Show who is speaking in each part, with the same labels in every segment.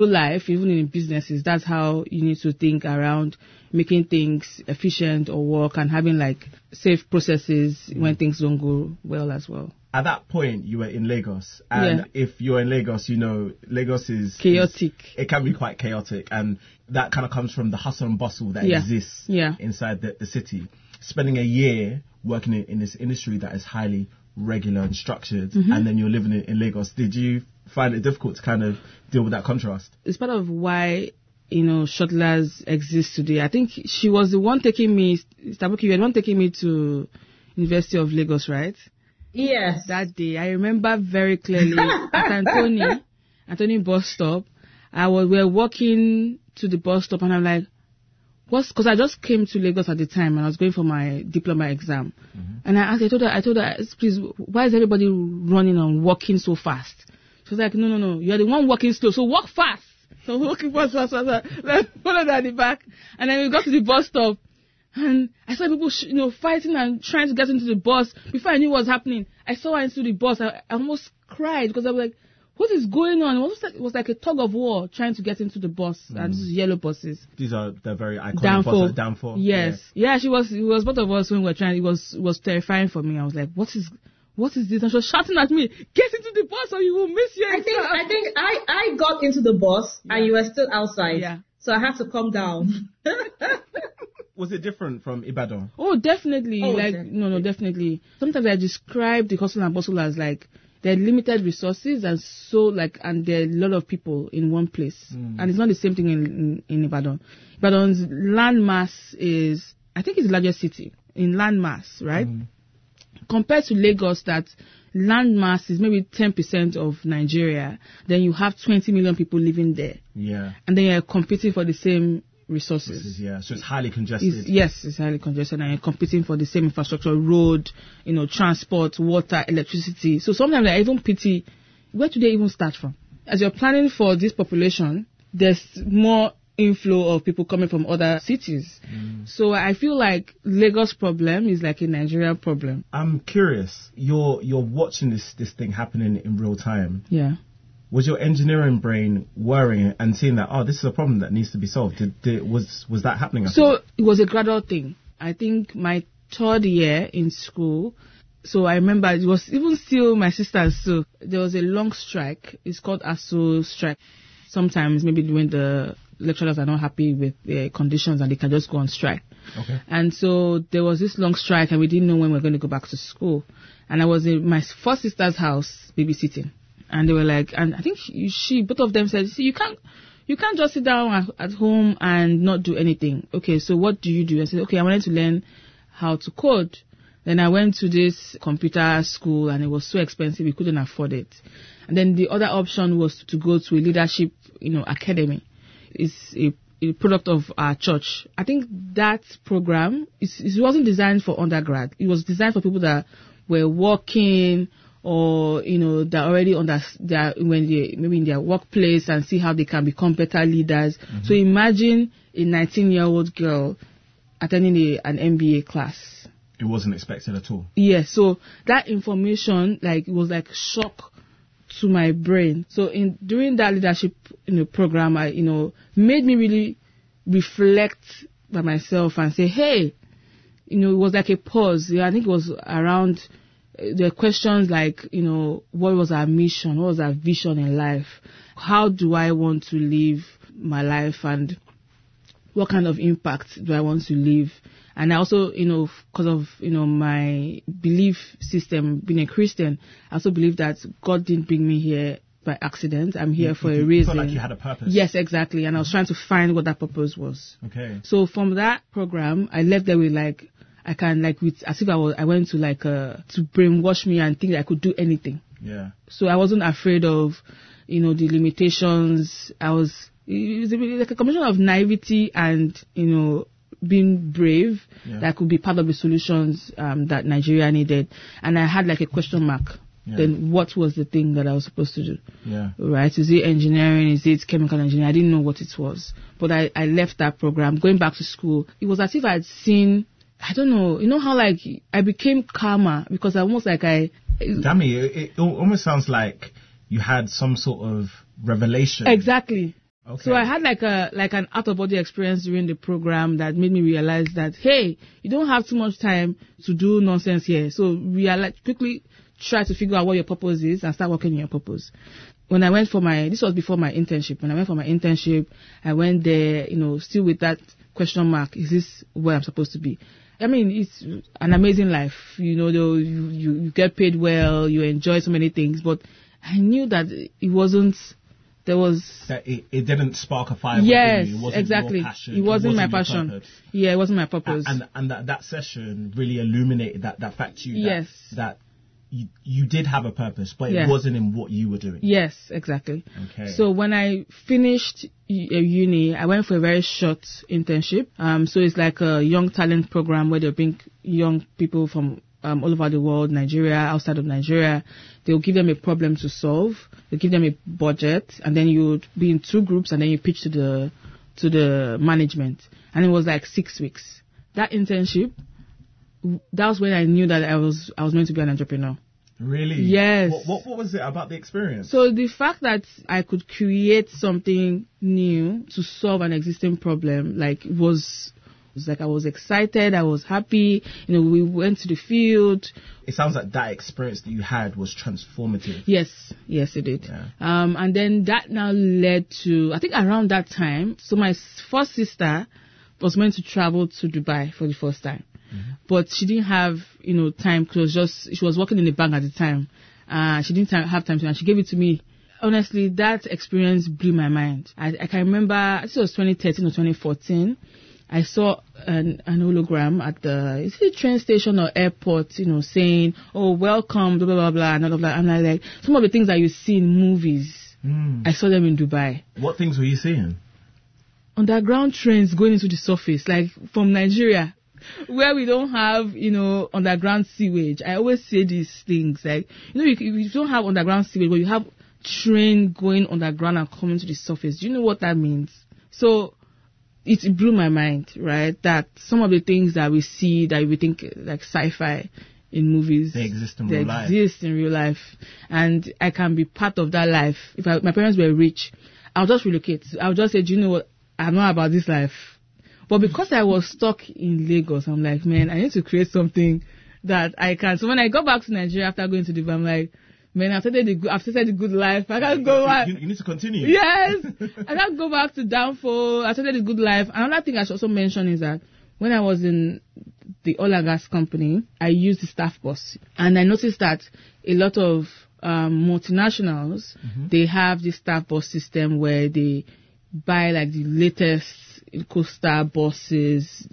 Speaker 1: life, even in businesses, that's how you need to think around making things efficient or work and having like safe processes when things don't go well as well.
Speaker 2: At that point, you were in Lagos. And if you're in Lagos, you know, Lagos is
Speaker 1: chaotic.
Speaker 2: It can be quite chaotic. And that kind of comes from the hustle and bustle that exists inside the city. Spending a year working in this industry that is highly regular and structured, and then you're living in Lagos. Did you find it difficult to kind of deal with that contrast?
Speaker 1: It's part of why, you know, shuttlers exist today. I think she was the one taking me, Stabuki, you were the one taking me to University of Lagos, right?
Speaker 3: Yes.
Speaker 1: That day, I remember very clearly at Anthony bus stop. We were walking to the bus stop, and I'm like, because I just came to Lagos at the time, and I was going for my diploma exam. And I told her, please, why is everybody running and walking so fast? She was like, no, you're the one walking slow, so walk fast. So walking fast. Like, followed her at the back. And then we got to the bus stop. And I saw people, fighting and trying to get into the bus. Before I knew what was happening, I saw her into the bus. I almost cried because I was like, what is going on? It was like a tug of war trying to get into the bus. And these yellow buses.
Speaker 2: They're very iconic buses. Downfall.
Speaker 1: Yes. Yeah, it was both of us when we were trying. It was terrifying for me. I was like, what is this? And she was shouting at me, get into the bus or you will miss your exam.
Speaker 3: I think I got into the bus and you were still outside. Yeah. So I had to come down.
Speaker 2: Was it different from Ibadan?
Speaker 1: Oh, definitely. Definitely. Sometimes I describe the hustle and bustle as like there are limited resources and and there are a lot of people in one place. And it's not the same thing in Ibadan. Ibadan's landmass is, I think it's the largest city in landmass, right? Compared to Lagos, that landmass is maybe 10% of Nigeria, then you have 20 million people living there.
Speaker 2: Yeah.
Speaker 1: And then you're competing for the same resources.
Speaker 2: So it's highly congested.
Speaker 1: It's highly congested, and you're competing for the same infrastructure, road, transport, water, electricity. So sometimes I even pity, where do they even start from? As you're planning for this population, there's more inflow of people coming from other cities. So I feel like Lagos problem is like a Nigerian problem.
Speaker 2: I'm curious, you're watching this thing happening in real time.
Speaker 1: Yeah.
Speaker 2: Was your engineering brain worrying and seeing that, this is a problem that needs to be solved? Was that happening?
Speaker 1: So it was a gradual thing. I think my third year in school, so I remember it was even still my sisters. So there was a long strike. It's called ASU strike. Sometimes maybe when the lecturers are not happy with their conditions and they can just go on strike.
Speaker 2: Okay. And
Speaker 1: so there was this long strike and we didn't know when we were going to go back to school. And I was in my first sister's house babysitting. And they were like, and I think both of them said, see, you can't just sit down at home and not do anything. Okay, so what do you do? I said, okay, I wanted to learn how to code. Then I went to this computer school and it was so expensive, we couldn't afford it. And then the other option was to go to a leadership, academy. It's a product of our church. I think that program, it wasn't designed for undergrad. It was designed for people that were working or, they're already when they maybe in their workplace and see how they can become better leaders. So imagine a 19-year-old girl attending an MBA class.
Speaker 2: It wasn't expected at all.
Speaker 1: Yes, so that information, it was like shock to my brain. So during that leadership program, I made me really reflect by myself and say, hey, it was like a pause. I think it was around the questions like, what was our mission? What was our vision in life? How do I want to live my life, and what kind of impact do I want to leave? And I also, because of, my belief system, being a Christian, I also believe that God didn't bring me here by accident. I'm here for a reason.
Speaker 2: You felt like you had a purpose.
Speaker 1: Yes, exactly. And I was trying to find what that purpose was.
Speaker 2: Okay.
Speaker 1: So from that program, I left there with as if I went to to brainwash me and think that I could do anything.
Speaker 2: Yeah.
Speaker 1: So I wasn't afraid of, the limitations. It was like a combination of naivety and, being brave that could be part of the solutions that Nigeria needed. And I had a question mark. Yeah. Then what was the thing that I was supposed to do?
Speaker 2: Yeah.
Speaker 1: Right? Is it engineering? Is it chemical engineering? I didn't know what it was. But I left that program. Going back to school, it was as if I had seen, I don't know, how I became calmer because almost
Speaker 2: Damn it almost sounds like you had some sort of revelation.
Speaker 1: Exactly.
Speaker 2: Okay.
Speaker 1: So I had an out of body experience during the program that made me realize that, hey, you don't have too much time to do nonsense here. So quickly try to figure out what your purpose is and start working on your purpose. When I went this was before my internship. When I went for my internship, I went there, still with that question mark. Is this where I'm supposed to be? I mean, it's an amazing life. You get paid well, you enjoy so many things, but I knew that it wasn't.
Speaker 2: It didn't spark a fire.
Speaker 1: Yes,
Speaker 2: within you. It wasn't
Speaker 1: exactly.
Speaker 2: Your passion.
Speaker 1: It wasn't my passion.
Speaker 2: Purpose.
Speaker 1: Yeah, it wasn't my purpose.
Speaker 2: And that session really illuminated that fact to you.
Speaker 1: Yes.
Speaker 2: That you did have a purpose, but it wasn't in what you were doing.
Speaker 1: Yes, exactly.
Speaker 2: Okay.
Speaker 1: So when I finished uni, I went for a very short internship. So it's like a young talent program where they bring young people from all over the world, Nigeria, outside of Nigeria. They'll give them a problem to solve. They'll give them a budget, and then you would be in 2 groups, and then you pitch to the management. And it was like 6 weeks. That internship, that was when I knew that I was meant to be an entrepreneur.
Speaker 2: Really?
Speaker 1: Yes.
Speaker 2: What was it about the experience?
Speaker 1: So the fact that I could create something new to solve an existing problem, was I was excited, I was happy. We went to the field.
Speaker 2: It sounds like that experience that you had was transformative.
Speaker 1: Yes, it did.
Speaker 2: Yeah.
Speaker 1: And then that now led to, I think around that time, so my first sister was meant to travel to Dubai for the first time. Mm-hmm. But she didn't have, time because she was working in the bank at the time. She didn't have time to, and she gave it to me. Honestly, that experience blew my mind. I can remember, I think it was 2013 or 2014. I saw an hologram at the train station or airport, saying, "Oh, welcome, blah, blah, blah, blah," and all of that. And I like, some of the things that you see in movies, I saw them in Dubai.
Speaker 2: What things were you seeing?
Speaker 1: Underground trains going into the surface, like from Nigeria, where we don't have, underground sewage. I always say these things, like, you don't have underground sewage, but you have train going underground and coming to the surface. Do you know what that means? So it blew my mind, right? That some of the things that we see, that we think like sci-fi in movies,
Speaker 2: they exist in
Speaker 1: real life. And I can be part of that life. If my parents were rich, I'll just relocate. I'll just say, do you know what? I'm not about this life. But because I was stuck in Lagos, I'm like, man, I need to create something that I can. So when I got back to Nigeria after going to Dubai, I'm like, man, I've started the good life. I can't go back.
Speaker 2: You need to continue.
Speaker 1: Yes. I can't go back to downfall. I started the good life. Another thing I should also mention is that when I was in the oil and gas company, I used the staff bus. And I noticed that a lot of multinationals, they have this staff bus system where they buy like the latest Costa buses,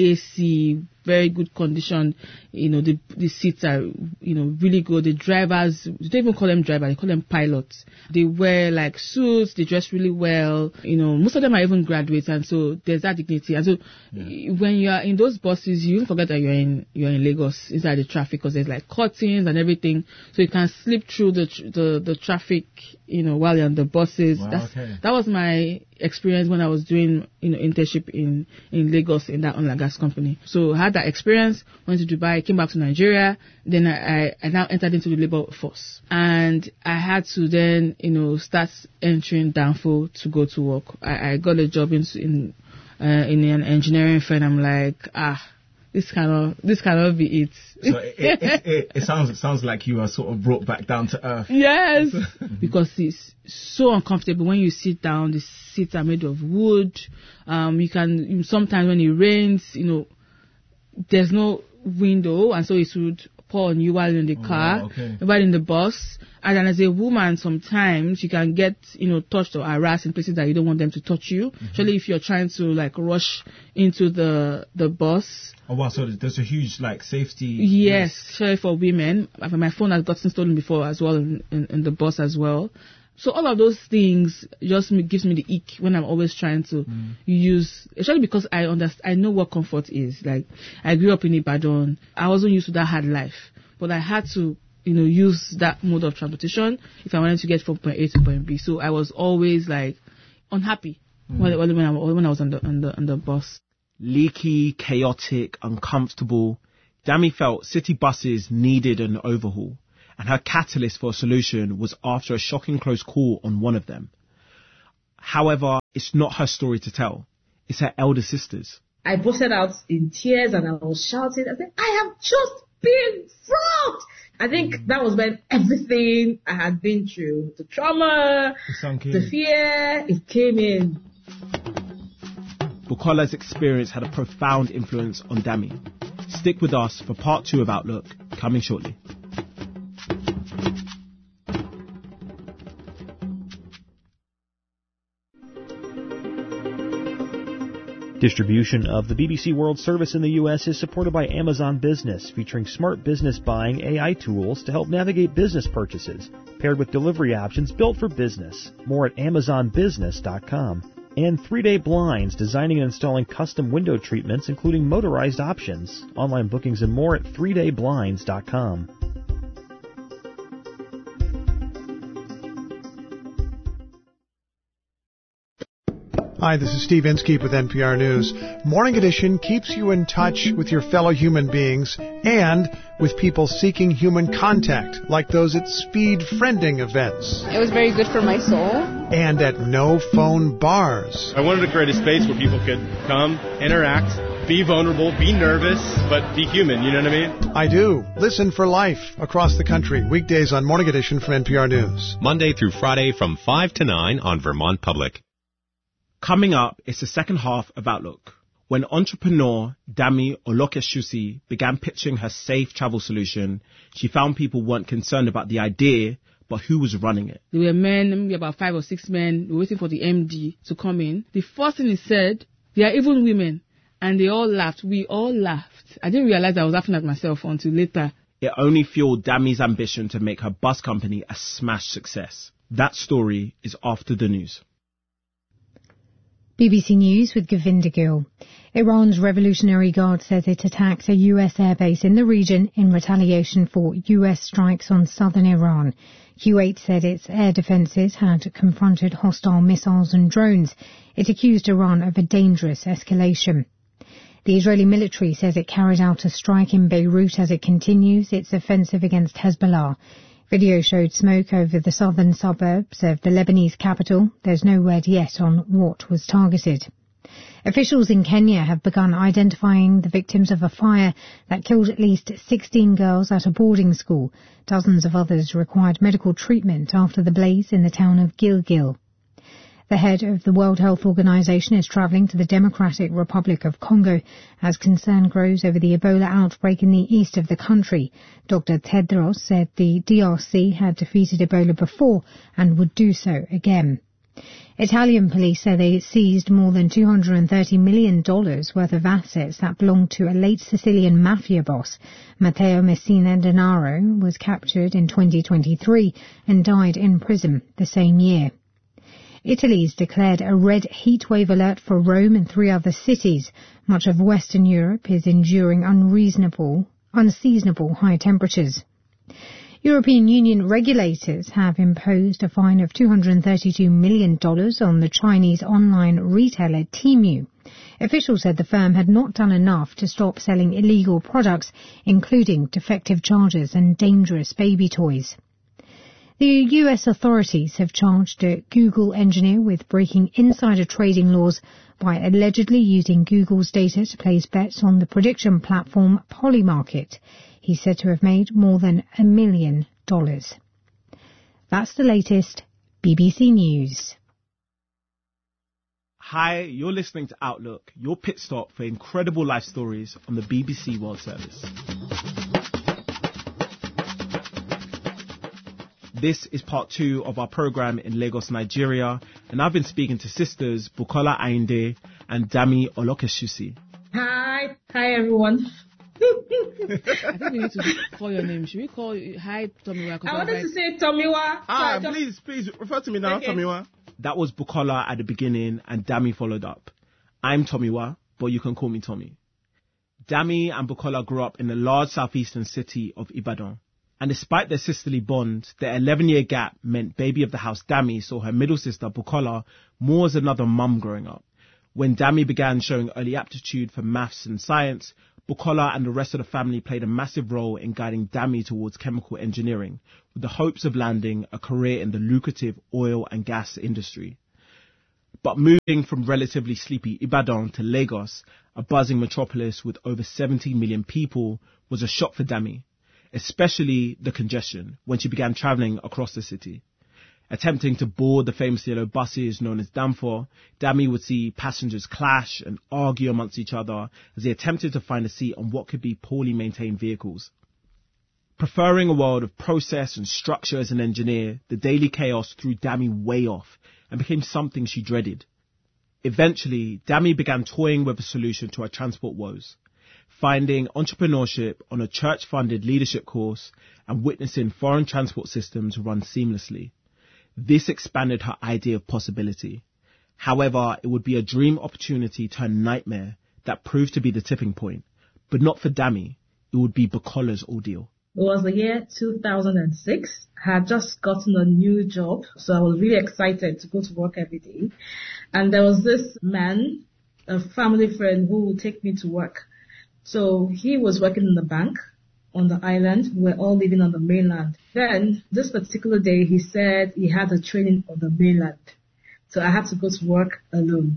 Speaker 1: AC, very good condition. The seats are, really good. The drivers, they don't even call them drivers, they call them pilots. They wear like suits, they dress really well. Most of them are even graduates, and so there's that dignity. And so when you are in those buses, you don't forget that you're in Lagos inside the traffic, because there's like curtains and everything, so you can slip through the traffic, while you're on the buses.
Speaker 2: Wow,
Speaker 1: that was my experience when I was doing, internship in Lagos in that oil and gas company. So I had that experience, went to Dubai, came back to Nigeria, then I now entered into the labor force. And I had to then, start entering Danfo to go to work. I got a job in an engineering firm. I'm like, this cannot be it.
Speaker 2: So it sounds like you are sort of brought back down to earth.
Speaker 1: Yes, because it's so uncomfortable when you sit down. The seats are made of wood. Sometimes when it rains, there's no window, and so it would pour on you while in the car, while in the bus. And then as a woman, sometimes you can get, touched or harassed in places that you don't want them to touch you. Especially if you're trying to like rush into the bus.
Speaker 2: Oh wow! So there's a huge like safety.
Speaker 1: Yes, especially for women. My phone has gotten stolen before as well in the bus as well. So all of those things just gives me the ick when I'm always trying to use, especially because I know what comfort is. Like, I grew up in Ibadan. I wasn't used to that hard life, but I had to, use that mode of transportation if I wanted to get from point A to point B. So I was always like unhappy when I was on the bus.
Speaker 4: Leaky, chaotic, uncomfortable. Dami felt city buses needed an overhaul, and her catalyst for a solution was after a shocking close call on one of them. However, it's not her story to tell. It's her elder sister's.
Speaker 3: I busted out in tears and I was shouting. I said, I have just been robbed. I think that was when everything I had been through, the trauma, the fear, it came in.
Speaker 4: Bukola's experience had a profound influence on Dami. Stick with us for part 2 of Outlook, coming shortly.
Speaker 5: Distribution of the BBC World Service in the U.S. is supported by Amazon Business, featuring smart business buying AI tools to help navigate business purchases, paired with delivery options built for business. More at AmazonBusiness.com. And 3-Day Blinds, designing and installing custom window treatments, including motorized options. Online bookings and more at 3dayblinds.com.
Speaker 6: Hi, this is Steve Inskeep with NPR News. Morning Edition keeps you in touch with your fellow human beings and with people seeking human contact, like those at speed friending events.
Speaker 7: It was very good for my soul.
Speaker 6: And at no-phone bars.
Speaker 8: I wanted to create a space where people could come, interact, be vulnerable, be nervous, but be human, you know what I mean?
Speaker 6: I do. Listen for life across the country, weekdays on Morning Edition from NPR News.
Speaker 9: Monday through Friday from 5 to 9 on Vermont Public.
Speaker 4: Coming up, it's the second half of Outlook, when entrepreneur Dami Olokeshusi began pitching her safe travel solution. She found people weren't concerned about the idea, but who was running it.
Speaker 1: There were men, maybe about 5 or 6 men, waiting for the MD to come in. The first thing he said, there are even women, and they all laughed. We all laughed. I didn't realize I was laughing at myself until later.
Speaker 4: It only fueled Dami's ambition to make her bus company a smash success. That story is after the news.
Speaker 10: BBC News with Govinda Gill. Iran's Revolutionary Guard says it attacked a US airbase in the region in retaliation for US strikes on southern Iran. Kuwait said its air defences had confronted hostile missiles and drones. It accused Iran of a dangerous escalation. The Israeli military says it carried out a strike in Beirut as it continues its offensive against Hezbollah. Video showed smoke over the southern suburbs of the Lebanese capital. There's no word yet on what was targeted. Officials in Kenya have begun identifying the victims of a fire that killed at least 16 girls at a boarding school. Dozens of others required medical treatment after the blaze in the town of Gilgil. The head of the World Health Organization is traveling to the Democratic Republic of Congo as concern grows over the Ebola outbreak in the east of the country. Dr. Tedros said the DRC had defeated Ebola before and would do so again. Italian police say they seized more than $230 million worth of assets that belonged to a late Sicilian mafia boss. Matteo Messina Denaro was captured in 2023 and died in prison the same year. Italy's declared a red heatwave alert for Rome and 3 other cities. Much of Western Europe is enduring unseasonable high temperatures. European Union regulators have imposed a fine of $232 million on the Chinese online retailer Temu. Officials said the firm had not done enough to stop selling illegal products, including defective chargers and dangerous baby toys. The US authorities have charged a Google engineer with breaking insider trading laws by allegedly using Google's data to place bets on the prediction platform Polymarket. He's said to have made more than $1 million. That's the latest. BBC News.
Speaker 4: Hi, you're listening to Outlook, your pit stop for incredible life stories on the BBC World Service. This is part 2 of our program in Lagos, Nigeria, and I've been speaking to sisters Bukola Ayinde and Dami Olokeshusi.
Speaker 3: Hi everyone.
Speaker 1: I think we need to call your name. Should we call you? Hi, Tomiwa?
Speaker 3: I wanted to say Tomiwa.
Speaker 2: Please, refer to me now, okay. Tomiwa.
Speaker 4: That was Bukola at the beginning, and Dami followed up. I'm Tomiwa, but you can call me Tommy. Dami and Bukola grew up in the large southeastern city of Ibadan. And despite their sisterly bond, their 11-year gap meant baby of the house Dami saw her middle sister Bukola more as another mum growing up. When Dami began showing early aptitude for maths and science, Bukola and the rest of the family played a massive role in guiding Dami towards chemical engineering, with the hopes of landing a career in the lucrative oil and gas industry. But moving from relatively sleepy Ibadan to Lagos, a buzzing metropolis with over 70 million people, was a shock for Dami, especially the congestion when she began travelling across the city. Attempting to board the famous yellow buses known as Danfo, Dami would see passengers clash and argue amongst each other as they attempted to find a seat on what could be poorly maintained vehicles. Preferring a world of process and structure as an engineer, the daily chaos threw Dami way off and became something she dreaded. Eventually, Dami began toying with a solution to her transport woes, finding entrepreneurship on a church-funded leadership course and witnessing foreign transport systems run seamlessly. This expanded her idea of possibility. However, it would be a dream opportunity turned nightmare that proved to be the tipping point. But not for Dami. It would be Bukola's ordeal.
Speaker 3: It was the year 2006. I had just gotten a new job, so I was really excited to go to work every day. And there was this man, a family friend, who would take me to work. So he was working in the bank on the island. We were all living on the mainland. Then, this particular day, he said he had a training on the mainland. So I had to go to work alone.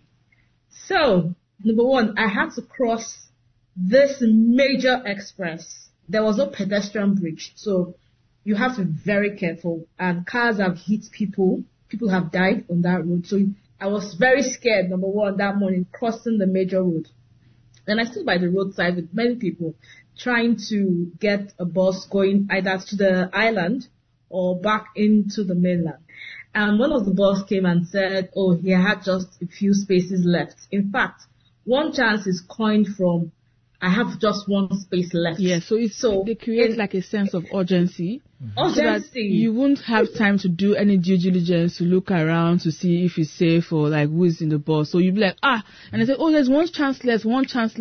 Speaker 3: So, number one, I had to cross this major express. There was no pedestrian bridge, so you have to be very careful. And cars have hit people. People have died on that road. So I was very scared, number one, that morning, crossing the major road. Then I stood by the roadside with many people trying to get a bus going either to the island or back into the mainland. And one of the bus came and said, oh, he had just a few spaces left. In fact, one chance is coined from, I have just one space left.
Speaker 1: Yeah, so they create like a sense of urgency.
Speaker 3: Urgency.
Speaker 1: So that you won't have time to do any due diligence to look around to see if it's safe or like who is in the bus. So you'd be like, and they say, oh, there's one chance left. One chance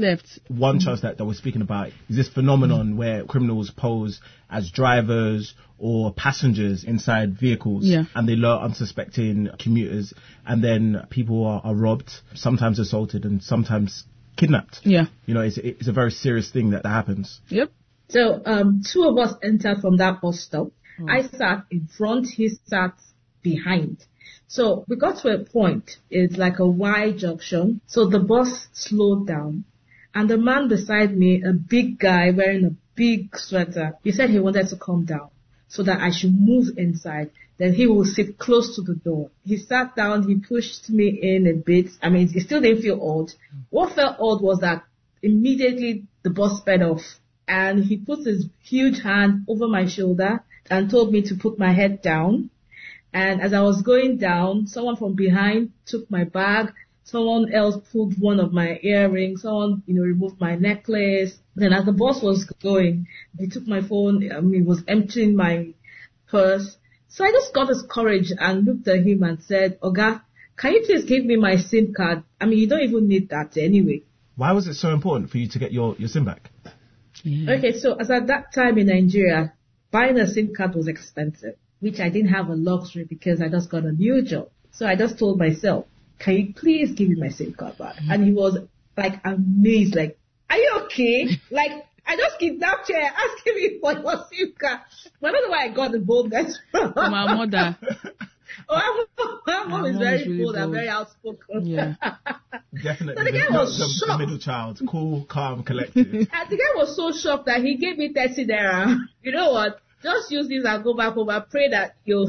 Speaker 1: that we're speaking about
Speaker 2: is this phenomenon where criminals pose as drivers or passengers inside vehicles, and they lure unsuspecting commuters, and then people are robbed, sometimes assaulted, and sometimes kidnapped.
Speaker 1: Yeah.
Speaker 2: You know, it's a very serious thing that happens.
Speaker 1: Yep.
Speaker 3: So, two of us entered from that bus stop. I sat in front, he sat behind. So we got to a point, it's like a Y junction. So the bus slowed down and the man beside me, a big guy wearing a big sweater, he said he wanted to come down so that I should move inside. Then he will sit close to the door. He sat down, he pushed me in a bit. I mean, it still didn't feel odd. What felt odd was that immediately the bus sped off and he put his huge hand over my shoulder and told me to put my head down. And as I was going down, someone from behind took my bag. Someone else pulled one of my earrings. Someone, removed my necklace. Then as the bus was going, he took my phone. He was emptying my purse. So I just got this courage and looked at him and said, Oga, can you please give me my SIM card? I mean, you don't even need that anyway.
Speaker 2: Why was it so important for you to get your SIM back?
Speaker 3: Yeah. Okay, so as at that time in Nigeria, buying a SIM card was expensive, which I didn't have a luxury because I just got a new job. So I just told myself, can you please give me my SIM card back? And he was like amazed, like, are you okay? Like, I just kidnapped you asking me for your SIM card. But I don't know why I got the boldness from
Speaker 1: my mother.
Speaker 3: Oh, my mom is very really bold and very outspoken.
Speaker 1: Yeah.
Speaker 2: Definitely.
Speaker 3: So the guy was shocked.
Speaker 2: The middle child, cool, calm, collected.
Speaker 3: And the guy was so shocked that he gave me 30 naira. You know what? Just use this and go back home and pray that you're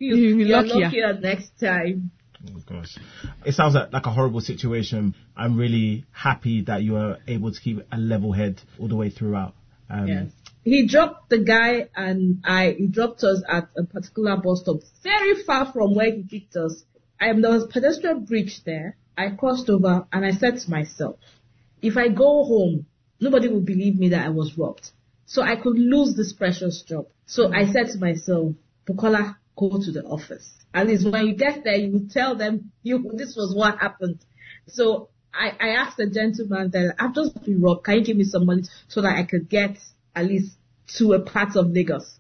Speaker 3: luckier next time.
Speaker 2: Oh gosh. It sounds like a horrible situation. I'm really happy that you were able to keep a level head all the way throughout.
Speaker 3: Yes. He dropped the guy and he dropped us at a particular bus stop very far from where he kicked us. There was a pedestrian bridge there. I crossed over and I said to myself, if I go home, nobody will believe me that I was robbed. So I could lose this precious job. So I said to myself, Bukola, go to the office. At least when you get there, you will tell them this was what happened. So I asked the gentleman that I've just been robbed. Can you give me some money so that I could get at least to a part of Lagos?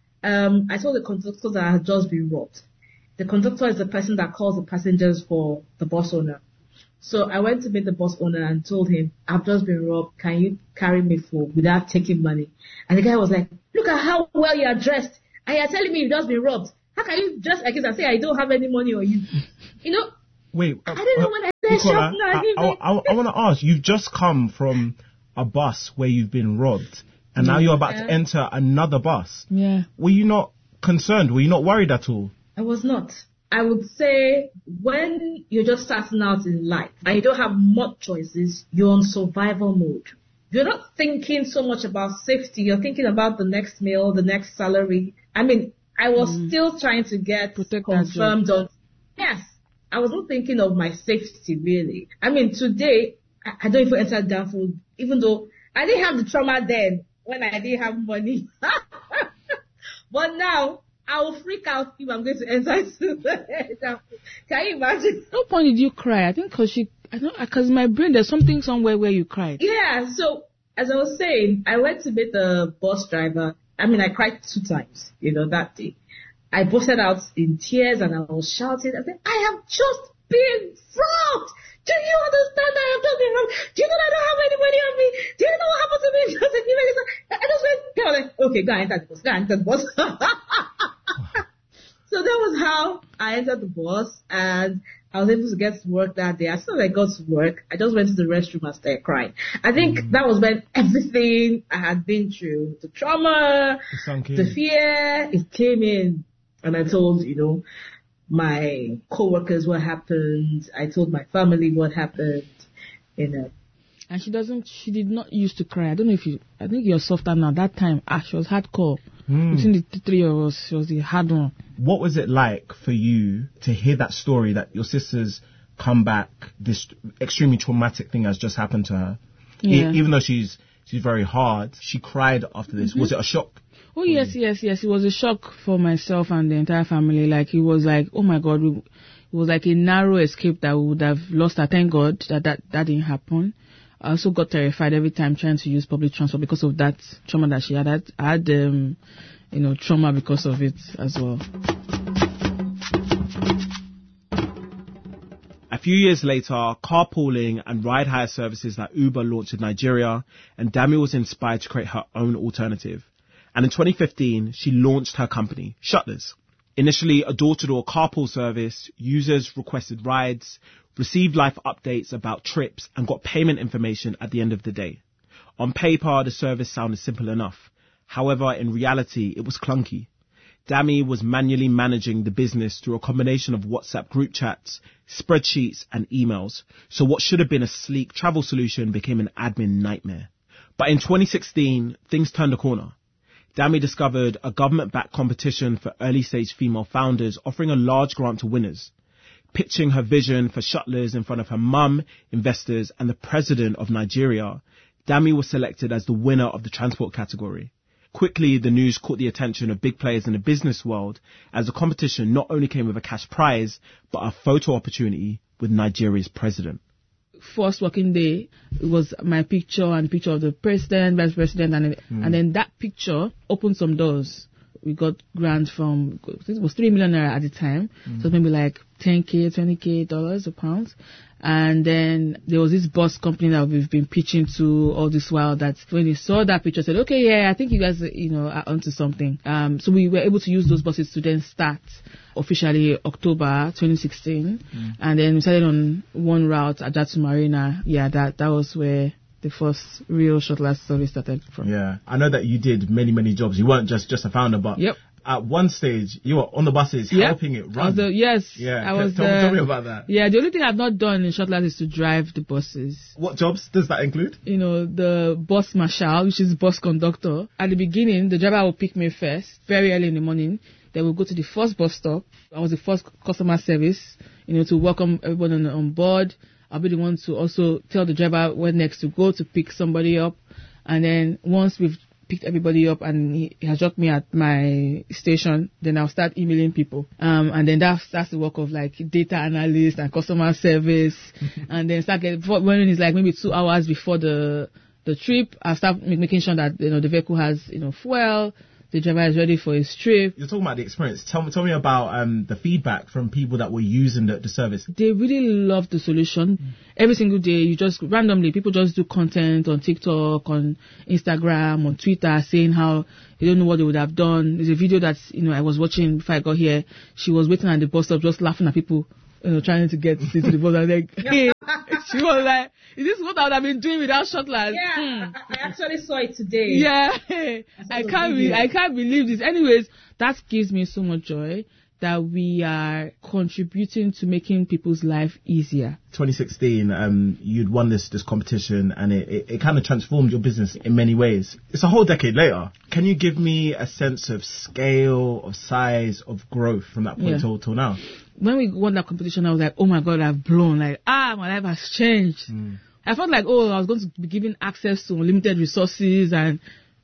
Speaker 3: I told the conductor that I had just been robbed. The conductor is the person that calls the passengers for the bus owner. So I went to meet the bus owner and told him, I've just been robbed. Can you carry me without taking money? And the guy was like, look at how well you are dressed. And you're telling me you've just been robbed. How can you dress like this and say I don't have any money on you?
Speaker 2: Wait,
Speaker 3: I didn't know when I said shock.
Speaker 2: I want to ask. You've just come from a bus where you've been robbed, and now you're about to enter another bus.
Speaker 1: Yeah.
Speaker 2: Were you not concerned? Were you not worried at all?
Speaker 3: I was not. I would say when you're just starting out in life and you don't have much choices, you're on survival mode. You're not thinking so much about safety. You're thinking about the next meal, the next salary. I mean, I was still trying to get confirmed on. Yes, I wasn't thinking of my safety really. I mean, today, I don't even enter Danfood, even though I didn't have the trauma then when I didn't have money. But now, I will freak out if I'm going to enter Danfood. Can you imagine?
Speaker 1: No point did you cry. I think because in my brain there's something somewhere where you cried.
Speaker 3: Yeah, so as I was saying, I went to meet the bus driver. I mean, I cried 2 times, that day. I busted out in tears and I was shouting. I said, I have just been robbed. Do you understand that I have just been robbed? Do you know that I don't have any money on me? Do you know what happened to me? I just went, okay, go and enter the bus. So that was how I entered the bus, and I was able to get to work that day. As soon as I got to work, I just went to the restroom and started crying. I think that was when everything I had been through, the trauma, the fear, it came in. And I told, my co-workers what happened. I told my family what happened, And
Speaker 1: she did not used to cry. I don't know I think you're softer now. That time, she was hardcore. Between the 3 of us, she was the hard one.
Speaker 2: What was it like for you to hear that story that your sister's come back, this extremely traumatic thing has just happened to her? Yeah. Even though she's very hard, she cried after this. Was it a shock?
Speaker 1: Oh, yes. It was a shock for myself and the entire family. Like, it was like, oh my God, it was like a narrow escape that we would have lost. Thank God that didn't happen. I also got terrified every time trying to use public transport because of that trauma that she had. I had trauma because of it as well.
Speaker 4: A few years later, carpooling and ride hire services like Uber launched in Nigeria, and Dami was inspired to create her own alternative. And in 2015, she launched her company, Shutlers. Initially a door-to-door carpool service, users requested rides, received life updates about trips, and got payment information at the end of the day. On paper, the service sounded simple enough. However, in reality, it was clunky. Dami was manually managing the business through a combination of WhatsApp group chats, spreadsheets, and emails. So what should have been a sleek travel solution became an admin nightmare. But in 2016, things turned a corner. Dami discovered a government-backed competition for early-stage female founders offering a large grant to winners. Pitching her vision for Shutlers in front of her mum, investors, and the president of Nigeria, Dami was selected as the winner of the transport category. Quickly, the news caught the attention of big players in the business world, as the competition not only came with a cash prize, but a photo opportunity with Nigeria's president.
Speaker 1: First working day, it was my picture and picture of the president, vice president, and then that picture opened some doors. We got grants from, it was 3 million naira at the time, so maybe like $10K, $20K or pounds. And then there was this bus company that we've been pitching to all this while, that when they saw that picture said, okay, yeah, I think you guys, are onto something. So we were able to use those buses to then start officially October 2016. And then we started on one route, Ajatu Marina. Yeah, that was where the first real shuttle service started from.
Speaker 2: Yeah, I know that you did many jobs. You weren't just a founder, but at one stage you were on the buses helping it run.
Speaker 1: Tell me
Speaker 2: about that.
Speaker 1: Yeah, the only thing I've not done in shuttles is to drive the buses.
Speaker 2: What jobs does that include?
Speaker 1: The bus marshal, which is bus conductor. At the beginning, the driver will pick me first, very early in the morning. Then we'll go to the first bus stop. I was the first customer service, to welcome everybody on board. I'll be the one to also tell the driver where next to go to pick somebody up. And then once we've picked everybody up and he has dropped me at my station, then I'll start emailing people. And then that's the work of like data analyst and customer service. And then when it's like maybe 2 hours before the trip, I'll start making sure that, the vehicle has, fuel. The driver is ready for his trip.
Speaker 2: You're talking about the experience. Tell me about the feedback from people that were using the service.
Speaker 1: They really love the solution. Every single day, people just do content on TikTok, on Instagram, on Twitter, saying how they don't know what they would have done. There's a video that, I was watching before I got here. She was waiting at the bus stop just laughing at people trying to get to the boss. I was like, hey. She was like, is this what I would have been doing without Shotland?
Speaker 3: Yeah, I actually saw it today.
Speaker 1: Yeah, I can't believe this. Anyways, that gives me so much joy that we are contributing to making people's life easier.
Speaker 2: 2016, you'd won this competition, and it kind of transformed your business in many ways. It's a whole decade later. Can you give me a sense of scale, of size, of growth from that point till now?
Speaker 1: When we won that competition, I was like, oh my God, I've blown. Like, my life has changed. I felt like, I was going to be given access to unlimited resources, and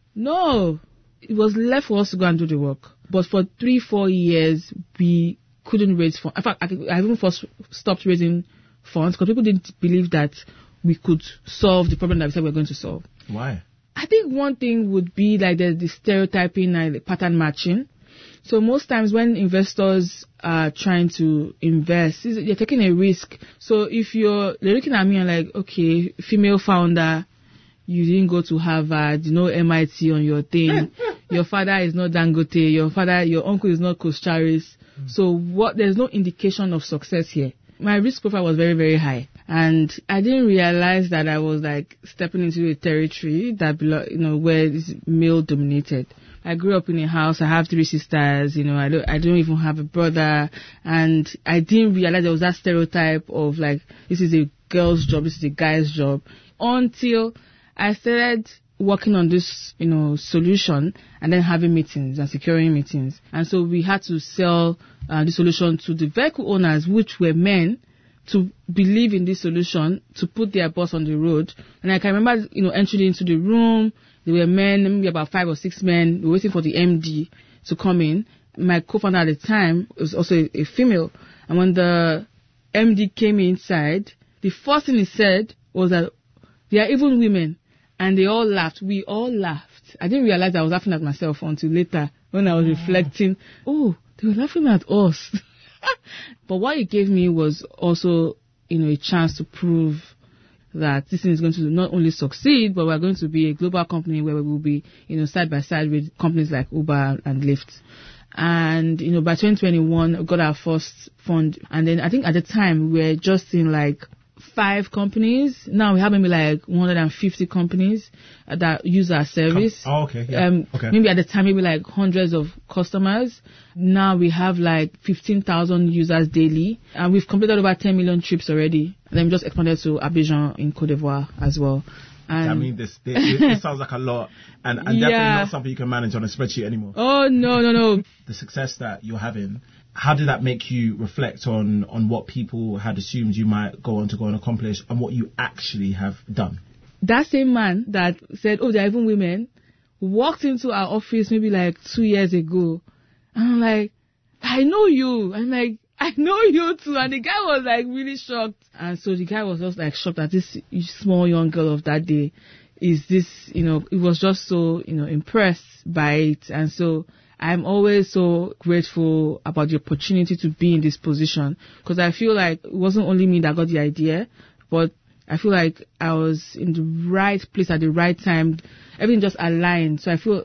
Speaker 1: no, it was left for us to go and do the work. But for 3-4 years, we couldn't raise funds. In fact, I even first stopped raising funds because people didn't believe that we could solve the problem that we said we were going to solve.
Speaker 2: Why?
Speaker 1: I think one thing would be like the stereotyping and the pattern matching. So most times when investors are trying to invest, you're taking a risk. So if they're looking at me and like, okay, female founder, you didn't go to Harvard, MIT on your thing. Your father is not Dangote. Your uncle is not Kostaris. So there's no indication of success here. My risk profile was very, very high. And I didn't realize that I was like stepping into a territory that where it's male dominated. I grew up in a house. I have 3 sisters. I don't even have a brother. And I didn't realize there was that stereotype of like, this is a girl's job, this is a guy's job, until I started working on this, solution, and then having meetings and securing meetings. And so we had to sell the solution to the vehicle owners, which were men, to believe in this solution, to put their bus on the road. And I can remember, entering into the room. There were men, maybe about 5 or 6 men. We were waiting for the MD to come in. My co-founder at the time was also a female. And when the MD came inside, the first thing he said was that there are even women. And they all laughed. We all laughed. I didn't realize I was laughing at myself until later when I was reflecting. Oh, they were laughing at us. But what it gave me was also, a chance to prove that this thing is going to not only succeed, but we're going to be a global company where we will be, side by side with companies like Uber and Lyft. And, by 2021, we got our first fund. And then I think at the time we were just in like 5 companies. Now we have maybe like 150 companies that use our service.
Speaker 2: Okay. Yeah. Okay.
Speaker 1: Maybe at the time, maybe like hundreds of customers. Now we have like 15,000 users daily. And we've completed over 10 million trips already. And then we just expanded to Abidjan in Côte d'Ivoire as well. And
Speaker 2: I mean, this sounds like a lot, and definitely not something you can manage on a spreadsheet anymore.
Speaker 1: Oh, no.
Speaker 2: The success that you're having, how did that make you reflect on what people had assumed you might go on and accomplish, and what you actually have done?
Speaker 1: That same man that said, there are even women, walked into our office maybe like 2 years ago, and I'm like, I know you. I'm like, I know you too. And the guy was like really shocked. And so the guy was just like shocked that this small young girl of that day is this, it was just so, impressed by it. And so I'm always so grateful about the opportunity to be in this position, because I feel like it wasn't only me that got the idea, but I feel like I was in the right place at the right time. Everything just aligned. So I feel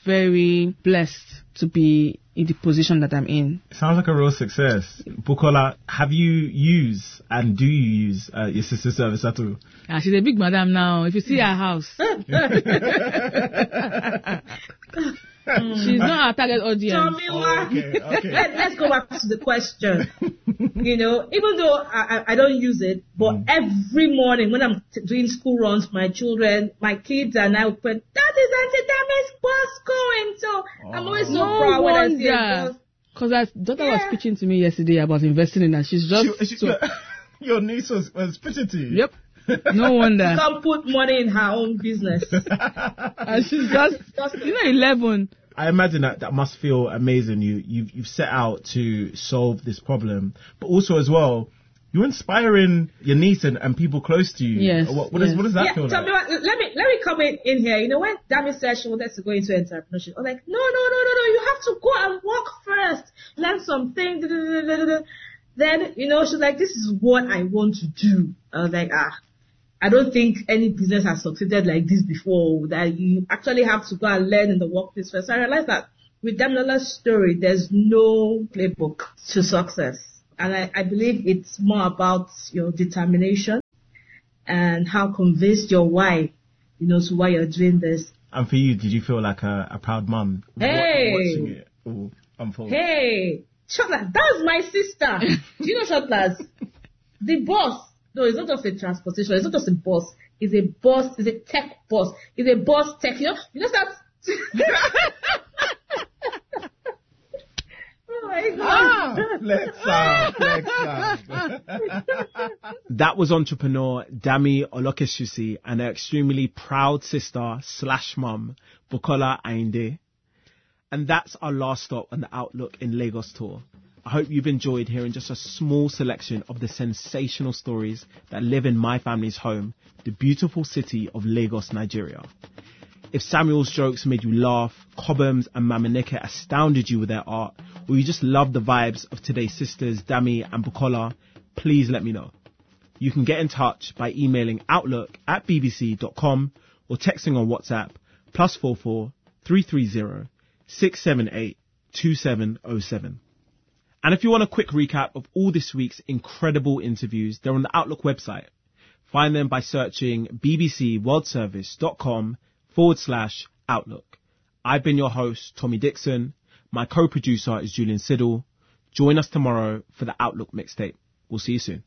Speaker 1: very blessed to be in the position that I'm in.
Speaker 2: It sounds like a real success. Bukola, have you used and do you use your sister's service at all?
Speaker 1: She's a big madam now. If you see her house. She's not our target audience.
Speaker 3: Okay. Let's go back to the question. Even though I don't use it, but every morning when I'm doing school runs for my children, my kids and I would put, that is Auntie Dame's bus going. So I'm always so proud when I see it.
Speaker 1: Because our daughter was speaking to me yesterday about investing in her. She's just...
Speaker 2: Your niece was pitching to you?
Speaker 1: Yep. No wonder.
Speaker 3: She can't put money in her own business.
Speaker 1: And she's just 11.
Speaker 2: I imagine that must feel amazing. You've set out to solve this problem, but also as well, you're inspiring your niece and people close to you.
Speaker 1: Yes.
Speaker 2: What does that feel like?
Speaker 3: Let me come in here. When Dami said she wanted to go into entrepreneurship, I was like, no. You have to go and work first, learn something. Then she's like, this is what I want to do. I was like, I don't think any business has succeeded like this before, that you actually have to go and learn in the workplace first. So I realized that with Damilola's story, there's no playbook to success. And I believe it's more about your determination and how convinced your why, to why you're doing this.
Speaker 2: And for you, did you feel like a proud mum watching it all unfold?
Speaker 3: Hey, Shotlas, that's my sister. Do you know Shotlas? The boss. No, it's not just a transportation. It's not just a boss. It's a boss. It's a tech boss. It's a boss tech. You know that. Oh my God.
Speaker 2: Flex up.
Speaker 4: That was entrepreneur Dami Olokesusi and her extremely proud sister / mum, Bukola Ayinde. And that's our last stop on the Outlook in Lagos tour. I hope you've enjoyed hearing just a small selection of the sensational stories that live in my family's home, the beautiful city of Lagos, Nigeria. If Samuel's jokes made you laugh, Cobhams and Mamaneke astounded you with their art, or you just love the vibes of today's sisters, Dami and Bukola, please let me know. You can get in touch by emailing outlook@bbc.com or texting on WhatsApp +44 330 678 2707. And if you want a quick recap of all this week's incredible interviews, they're on the Outlook website. Find them by searching bbcworldservice.com/Outlook. I've been your host, Tommy Dixon. My co-producer is Julian Siddle. Join us tomorrow for the Outlook mixtape. We'll see you soon.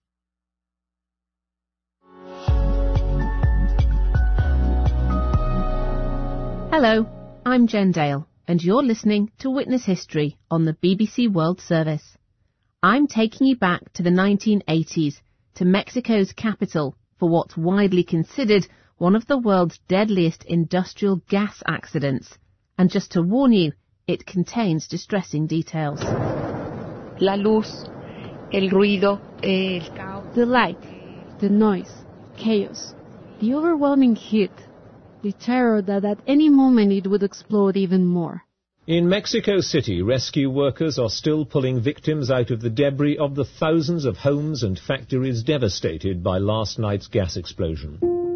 Speaker 7: Hello, I'm Jen Dale, and you're listening to Witness History on the BBC World Service. I'm taking you back to the 1980s, to Mexico's capital, for what's widely considered one of the world's deadliest industrial gas accidents. And just to warn you, it contains distressing details.
Speaker 11: La luz, el ruido, el caos.
Speaker 12: The light, the noise, chaos, the overwhelming heat, the terror that at any moment it would explode even more.
Speaker 13: In Mexico City, rescue workers are still pulling victims out of the debris of the thousands of homes and factories devastated by last night's gas explosion.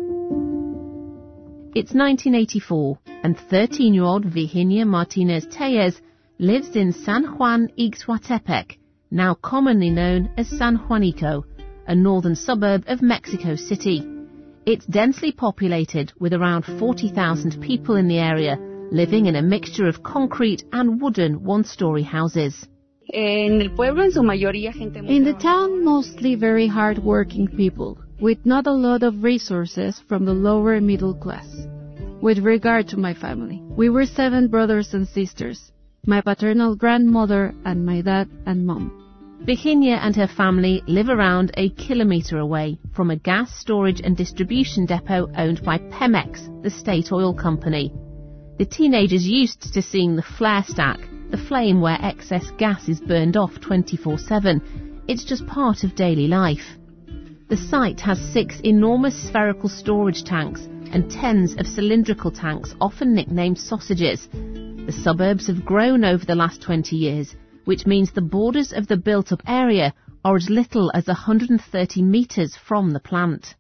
Speaker 7: It's 1984, and 13-year-old Virginia Martinez Tellez lives in San Juan Ixhuatepec, now commonly known as San Juanico, a northern suburb of Mexico City. It's densely populated, with around 40,000 people in the area, living in a mixture of concrete and wooden one-story houses.
Speaker 12: In the town, mostly very hard-working people, with not a lot of resources from the lower middle class. With regard to my family, we were 7 brothers and sisters, my paternal grandmother and my dad and mom.
Speaker 7: Virginia and her family live around a kilometre away from a gas storage and distribution depot owned by Pemex, the state oil company. The teenagers used to seeing the flare stack, the flame where excess gas is burned off 24/7. It's just part of daily life. The site has 6 enormous spherical storage tanks and tens of cylindrical tanks, often nicknamed sausages. The suburbs have grown over the last 20 years, which means the borders of the built-up area are as little as 130 metres from the plant.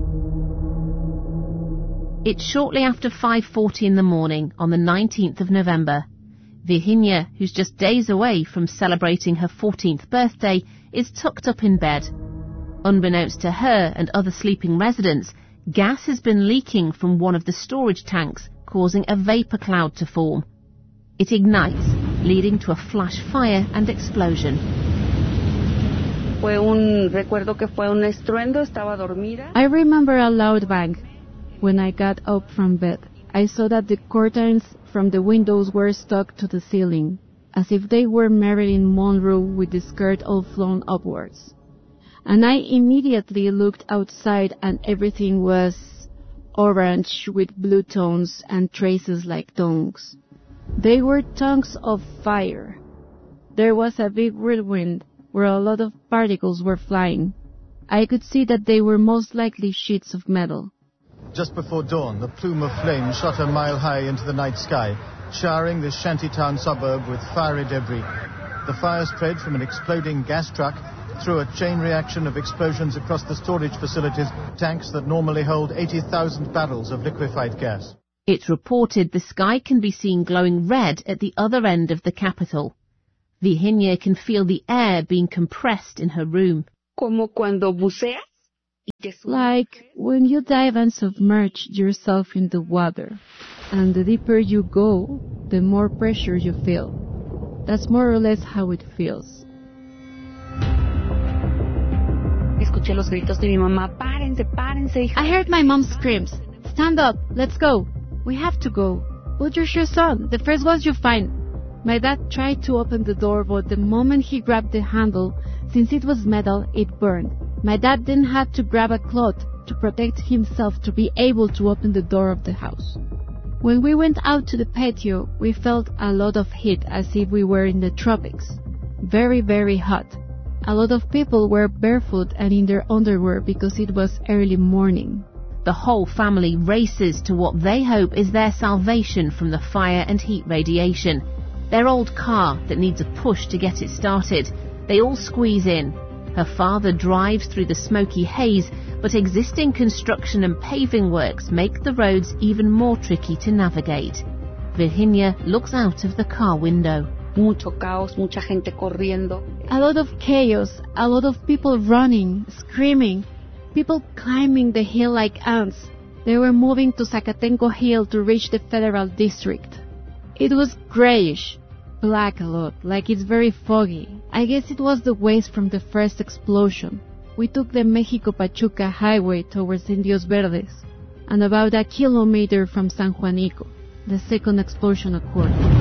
Speaker 7: It's shortly after 5:40 in the morning on the 19th of November. Virginia, who's just days away from celebrating her 14th birthday, is tucked up in bed. Unbeknownst to her and other sleeping residents, gas has been leaking from one of the storage tanks, causing a vapour cloud to form. It ignites, leading to a flash fire and explosion.
Speaker 12: I remember a loud bang. When I got up from bed, I saw that the curtains from the windows were stuck to the ceiling, as if they were Marilyn Monroe with the skirt all flown upwards. And I immediately looked outside, and everything was orange with blue tones and traces like tongues. They were tongues of fire. There was a big whirlwind where a lot of particles were flying. I could see that they were most likely sheets of metal.
Speaker 14: Just before dawn, the plume of flame shot a mile high into the night sky, showering this shantytown suburb with fiery debris. The fire spread from an exploding gas truck through a chain reaction of explosions across the storage facilities, tanks that normally hold 80,000 barrels of liquefied gas.
Speaker 7: It's reported the sky can be seen glowing red at the other end of the capital. Virginia can feel the air being compressed in her room.
Speaker 11: Como cuando buceas.
Speaker 12: Like when you dive and submerge yourself in the water, and the deeper you go, the more pressure you feel. That's more or less how it feels.
Speaker 11: Escuché los gritos de mi mamá. Párense, párense, hija.
Speaker 12: I heard my mom screams. Stand up, let's go. We have to go. Put your shoes on, the first ones you find. My dad tried to open the door, but the moment he grabbed the handle, since it was metal, it burned. My dad then had to grab a cloth to protect himself to be able to open the door of the house. When we went out to the patio, we felt a lot of heat as if we were in the tropics. Very, very hot. A lot of people were barefoot and in their underwear because it was early morning.
Speaker 7: The whole family races to what they hope is their salvation from the fire and heat radiation. Their old car that needs a push to get it started. They all squeeze in. Her father drives through the smoky haze, but existing construction and paving works make the roads even more tricky to navigate. Virginia looks out of the car window.
Speaker 11: Mucho caos, mucha gente corriendo.
Speaker 12: A lot of chaos, a lot of people running, screaming, people climbing the hill like ants. They were moving to Zacatenco Hill to reach the federal district. It was grayish, black a lot, like it's very foggy. I guess it was the waste from the first explosion. We took the Mexico-Pachuca highway towards Indios Verdes, and about a kilometer from San Juanico, the second explosion occurred.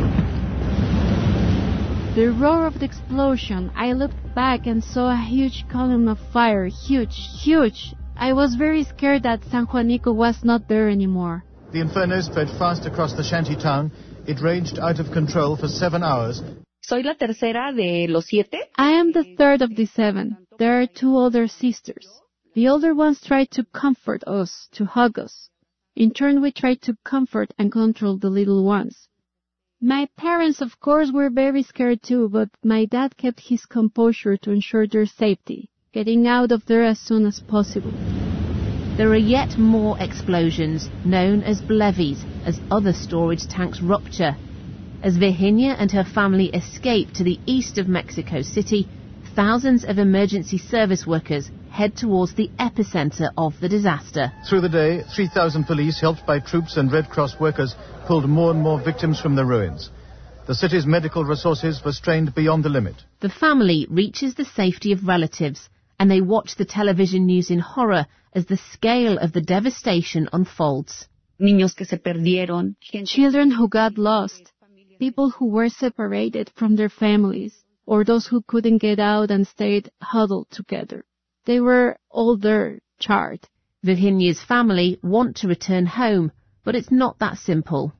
Speaker 12: The roar of the explosion, I looked back and saw a huge column of fire, huge. I was very scared that San Juanico was not there anymore.
Speaker 14: The inferno spread fast across the shanty town. It raged out of control for 7 hours.
Speaker 11: Soy la tercera de los 7.
Speaker 12: I am the third of the 7. There are 2 older sisters. The older ones tried to comfort us, to hug us. In turn, we tried to comfort and control the little ones. My parents, of course, were very scared too, but my dad kept his composure to ensure their safety, getting out of there as soon as possible.
Speaker 7: There are yet more explosions, known as BLEVEs, as other storage tanks rupture. As Virginia and her family escape to the east of Mexico City, thousands of emergency service workers head towards the epicenter of the disaster.
Speaker 14: Through the day, 3,000 police, helped by troops and Red Cross workers, pulled more and more victims from the ruins. The city's medical resources were strained beyond the limit.
Speaker 7: The family reaches the safety of relatives, and they watch the television news in horror as the scale of the devastation unfolds.
Speaker 11: Niños que se perdieron.
Speaker 12: Children who got lost. People who were separated from their families, or those who couldn't get out and stayed huddled together. They were all there, charred.
Speaker 7: Virginia's family want to return home, but it's not that simple.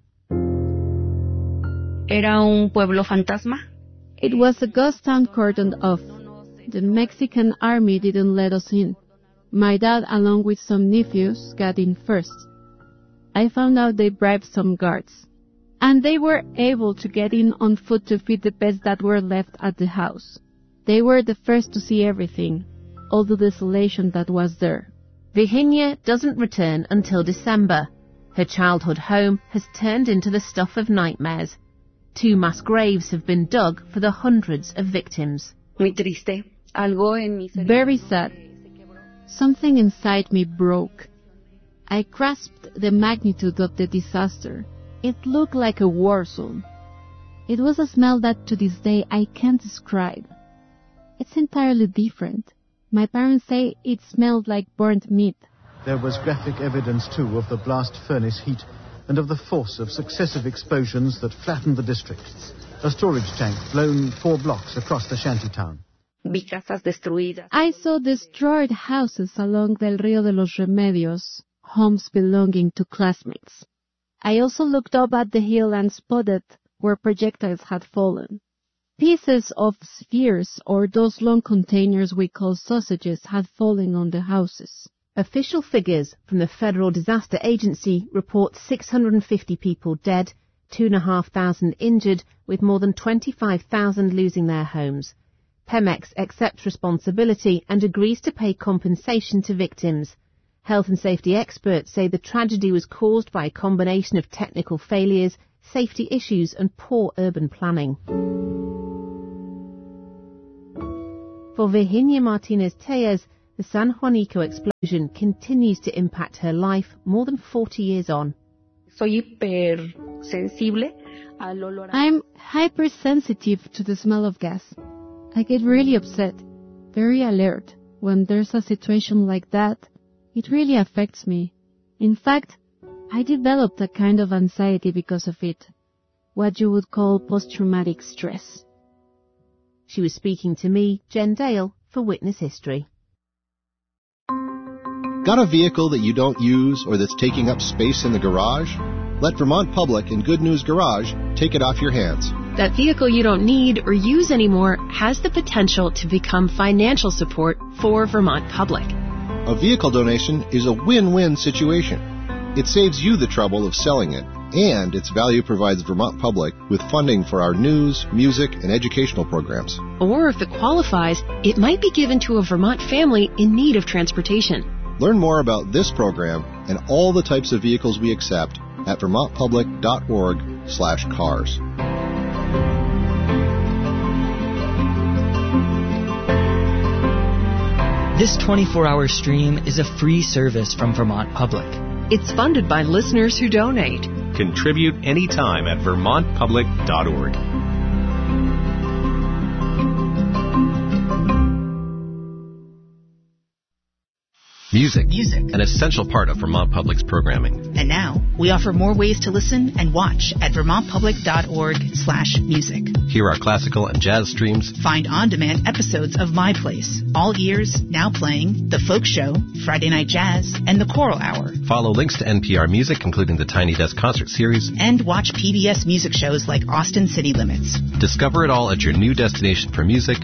Speaker 11: Era un pueblo fantasma.
Speaker 12: It was a ghost town cordoned off. The Mexican army didn't let us in. My dad, along with some nephews, got in first. I found out they bribed some guards. And they were able to get in on foot to feed the pets that were left at the house. They were the first to see everything, all the desolation that was there.
Speaker 7: Virginia doesn't return until December. Her childhood home has turned into the stuff of nightmares. 2 mass graves have been dug for the hundreds of victims.
Speaker 11: Muy triste. Algo en mi cerebro.
Speaker 12: Very sad. Something inside me broke. I grasped the magnitude of the disaster. It looked like a war zone. It was a smell that to this day I can't describe. It's entirely different. My parents say it smelled like burnt meat.
Speaker 14: There was graphic evidence too of the blast furnace heat and of the force of successive explosions that flattened the district. A storage tank blown 4 blocks across the shanty town.
Speaker 11: Vi casas destruidas.
Speaker 12: I saw destroyed houses along Del Rio de los Remedios, homes belonging to classmates. I also looked up at the hill and spotted where projectiles had fallen. Pieces of spheres, or those long containers we call sausages, had fallen on the houses.
Speaker 7: Official figures from the Federal Disaster Agency report 650 people dead, 2,500 injured, with more than 25,000 losing their homes. Pemex accepts responsibility and agrees to pay compensation to victims. Health and safety experts say the tragedy was caused by a combination of technical failures, safety issues and poor urban planning. For Virginia Martinez-Tellez, the San Juanico explosion continues to impact her life more than 40 years on.
Speaker 12: I'm hypersensitive to the smell of gas. I get really upset, very alert. When there's a situation like that, it really affects me. In fact, I developed a kind of anxiety because of it, what you would call post-traumatic stress. She was speaking to me, Jen Dale, for Witness History.
Speaker 15: Got a vehicle that you don't use or that's taking up space in the garage? Let Vermont Public and Good News Garage take it off your hands.
Speaker 16: That vehicle you don't need or use anymore has the potential to become financial support for Vermont Public.
Speaker 15: A vehicle donation is a win-win situation. It saves you the trouble of selling it, and its value provides Vermont Public with funding for our news, music, and educational programs.
Speaker 16: Or if it qualifies, it might be given to a Vermont family in need of transportation.
Speaker 15: Learn more about this program and all the types of vehicles we accept at vermontpublic.org/cars.
Speaker 17: This 24-hour stream is a free service from Vermont Public.
Speaker 16: It's funded by listeners who donate.
Speaker 9: Contribute anytime at vermontpublic.org. Music, an essential part of Vermont Public's programming.
Speaker 18: And now, we offer more ways to listen and watch at vermontpublic.org/music.
Speaker 9: Hear our classical and jazz streams.
Speaker 18: Find on-demand episodes of My Place, All Ears, Now Playing, The Folk Show, Friday Night Jazz, and The Choral Hour.
Speaker 9: Follow links to NPR Music, including the Tiny Desk Concert Series.
Speaker 18: And watch PBS music shows like Austin City Limits.
Speaker 9: Discover it all at your new destination for music,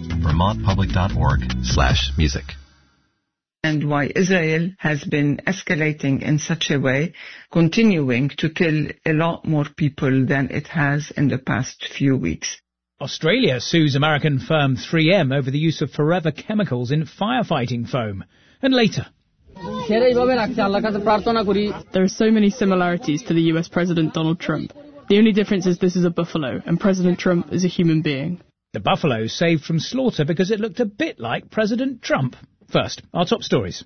Speaker 9: vermontpublic.org/music.
Speaker 19: And why Israel has been escalating in such a way, continuing to kill a lot more people than it has in the past few weeks.
Speaker 20: Australia sues American firm 3M over the use of forever chemicals in firefighting foam. And later.
Speaker 1: There are so many similarities to the US President Donald Trump. The only difference is this is a buffalo, and President Trump is a human being.
Speaker 20: The buffalo saved from slaughter because it looked a bit like President Trump. First, our top stories.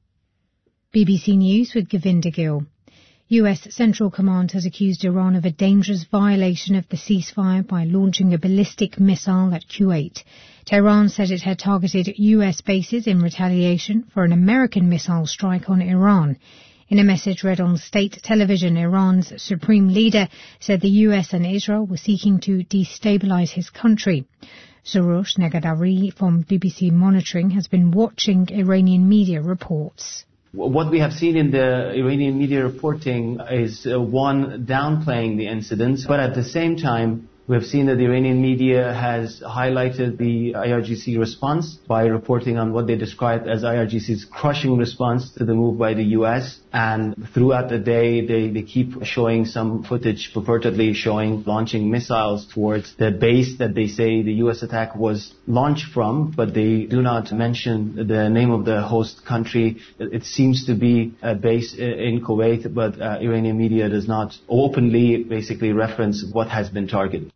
Speaker 10: BBC News with Govinda Gill. US Central Command has accused Iran of a dangerous violation of the ceasefire by launching a ballistic missile at Kuwait. Tehran said it had targeted US bases in retaliation for an American missile strike on Iran. In a message read on state television, Iran's supreme leader said the US and Israel were seeking to destabilize his country. Soroush Negadari from BBC Monitoring has been watching Iranian media reports.
Speaker 21: What we have seen in the Iranian media reporting is one, downplaying the incidents, but at the same time, we have seen that the Iranian media has highlighted the IRGC response by reporting on what they described as IRGC's crushing response to the move by the U.S. And throughout the day, they keep showing some footage purportedly showing launching missiles towards the base that they say the U.S. attack was launched from, but they do not mention the name of the host country. It seems to be a base in Kuwait, but Iranian media does not openly basically reference what has been targeted.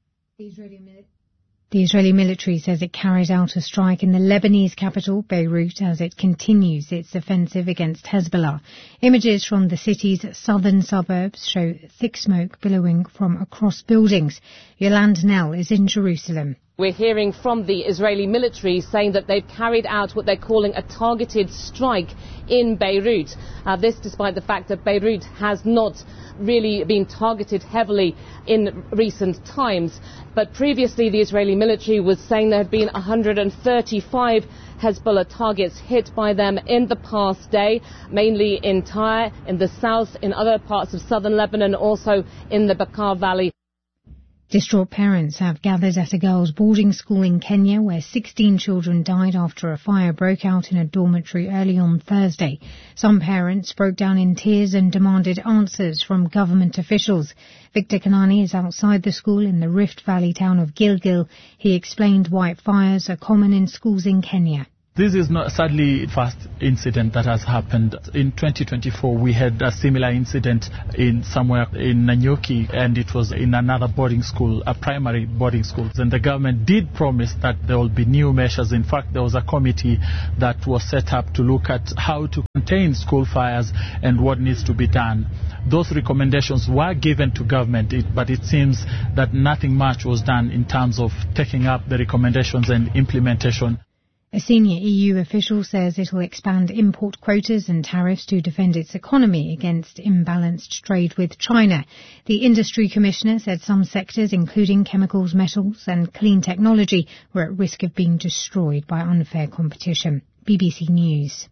Speaker 10: The Israeli military says it carried out a strike in the Lebanese capital, Beirut, as it continues its offensive against Hezbollah. Images from the city's southern suburbs show thick smoke billowing from across buildings. Yolande Nell is in Jerusalem.
Speaker 22: We're hearing from the Israeli military saying that they've carried out what they're calling a targeted strike in Beirut. This despite the fact that Beirut has not really been targeted heavily in recent times. But previously the Israeli military was saying there had been 135 Hezbollah targets hit by them in the past day, mainly in Tyre, in the south, in other parts of southern Lebanon, also in the Bekaa Valley.
Speaker 10: Distraught parents have gathered at a girls' boarding school in Kenya where 16 children died after a fire broke out in a dormitory early on Thursday. Some parents broke down in tears and demanded answers from government officials. Victor Kanani is outside the school in the Rift Valley town of Gilgil. He explained why fires are common in schools in Kenya.
Speaker 5: This is not sadly the first incident that has happened. In 2024, we had a similar incident in somewhere in Nanyuki, and it was in another boarding school, a primary boarding school. And the government did promise that there will be new measures. In fact, there was a committee that was set up to look at how to contain school fires and what needs to be done. Those recommendations were given to government, but it seems that nothing much was done in terms of taking up the recommendations and implementation.
Speaker 10: A senior EU official says it will expand import quotas and tariffs to defend its economy against imbalanced trade with China. The industry commissioner said some sectors, including chemicals, metals and clean technology, were at risk of being destroyed by unfair competition. BBC News.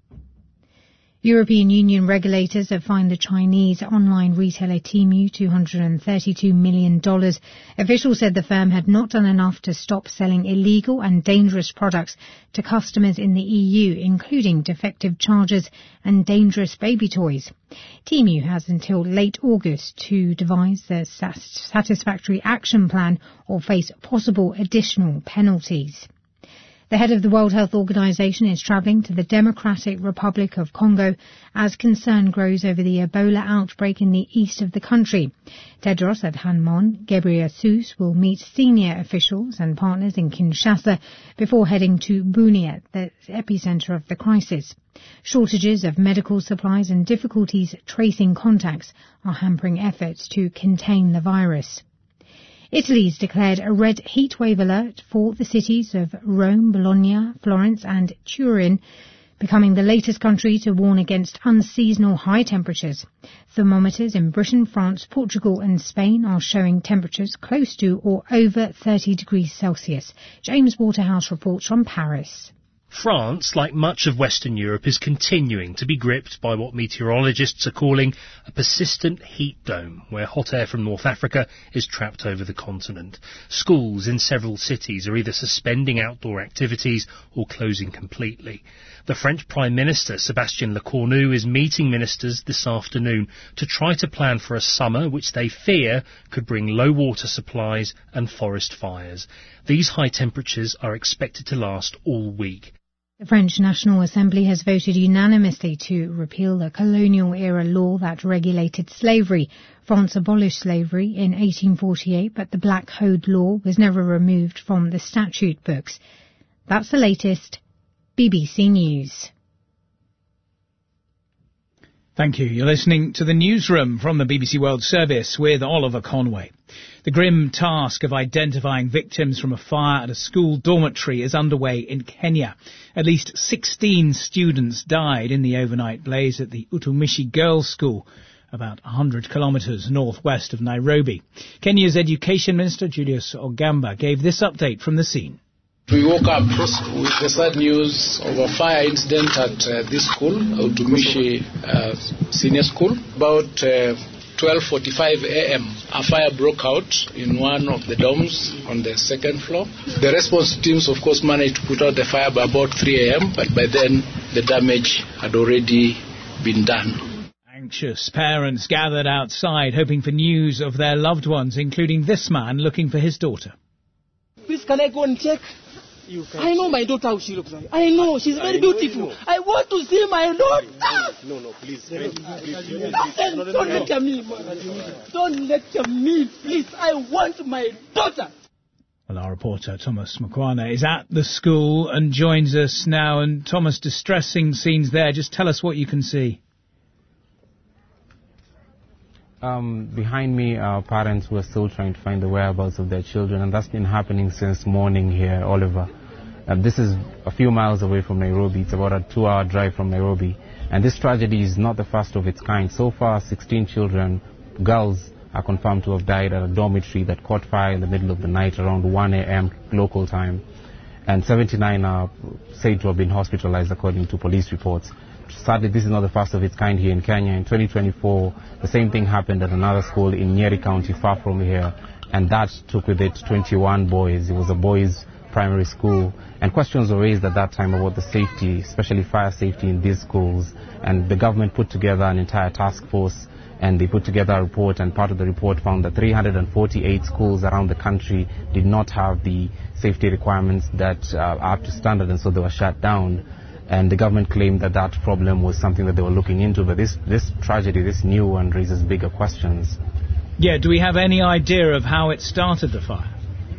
Speaker 10: European Union regulators have fined the Chinese online retailer Temu $232 million. Officials said the firm had not done enough to stop selling illegal and dangerous products to customers in the EU, including defective chargers and dangerous baby toys. Temu has until late August to devise the satisfactory action plan or face possible additional penalties. The head of the World Health Organization is travelling to the Democratic Republic of Congo as concern grows over the Ebola outbreak in the east of the country. Tedros Adhanom Ghebreyesus will meet senior officials and partners in Kinshasa before heading to Bunia, the epicenter of the crisis. Shortages of medical supplies and difficulties tracing contacts are hampering efforts to contain the virus. Italy's declared a red heatwave alert for the cities of Rome, Bologna, Florence and Turin, becoming the latest country to warn against unseasonal high temperatures. Thermometers in Britain, France, Portugal and Spain are showing temperatures close to or over 30 degrees Celsius. James Waterhouse reports from Paris.
Speaker 8: France, like much of Western Europe, is continuing to be gripped by what meteorologists are calling a persistent heat dome, where hot air from North Africa is trapped over the continent. Schools in several cities are either suspending outdoor activities or closing completely. The French Prime Minister, Sébastien Lecornu, is meeting ministers this afternoon to try to plan for a summer which they fear could bring low water supplies and forest fires. These high temperatures are expected to last all week.
Speaker 10: The French National Assembly has voted unanimously to repeal the colonial-era law that regulated slavery. France abolished slavery in 1848, but the Black Code law was never removed from the statute books. That's the latest. BBC News.
Speaker 20: Thank you. You're listening to the newsroom from the BBC World Service with Oliver Conway. The grim task of identifying victims from a fire at a school dormitory is underway in Kenya. At least 16 students died in the overnight blaze at the Utumishi Girls' School, about 100 kilometres northwest of Nairobi. Kenya's Education Minister Julius Ogamba gave this update from the scene.
Speaker 23: We woke up with the sad news of a fire incident at this school, Utumishi Senior School. About 12:45 a.m., a fire broke out in one of the dorms on the second floor. The response teams, of course, managed to put out the fire by about 3 a.m., but by then the damage had already been done.
Speaker 20: Anxious parents gathered outside hoping for news of their loved ones, including this man looking for his daughter.
Speaker 24: Please, can I go and check? I know my daughter how she looks like. I know, she's very beautiful. I want to see my daughter.
Speaker 23: No, please.
Speaker 24: Don't lecture me. Don't lecture me, please. I want my daughter.
Speaker 20: Well, our reporter Thomas Mukwana is at the school and joins us now. And Thomas, distressing scenes there. Just tell us what you can see.
Speaker 25: Behind me are parents who are still trying to find the whereabouts of their children, and that's been happening since morning here, Oliver. This is a few miles away from Nairobi. It's about a 2-hour drive from Nairobi. And this tragedy is not the first of its kind. So far, 16 children, girls, are confirmed to have died at a dormitory that caught fire in the middle of the night around 1 a.m. local time. And 79 are said to have been hospitalized according to police reports. Sadly, this is not the first of its kind here in Kenya. In 2024, the same thing happened at another school in Nyeri County, far from here, and that took with it 21 boys. It was a boys' primary school, and questions were raised at that time about the safety, especially fire safety in these schools. And the government put together an entire task force, and they put together a report, and part of the report found that 348 schools around the country did not have the safety requirements that are up to standard, and so they were shut down. And the government claimed that that problem was something that they were looking into, but this tragedy, this new one, raises bigger questions.
Speaker 20: Yeah, do we have any idea of how it started, the fire?